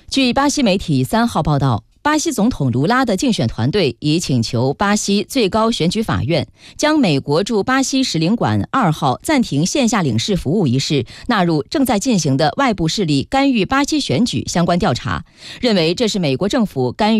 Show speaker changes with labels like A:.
A: 据巴西媒体3号报道，巴西总统卢拉的竞选团队已请求巴西最高选举法院将美国驻巴西使领馆2号暂停线下领事服务一事纳入正在进行的外部势力干预巴西选举相关调查，认为这是美国政府干预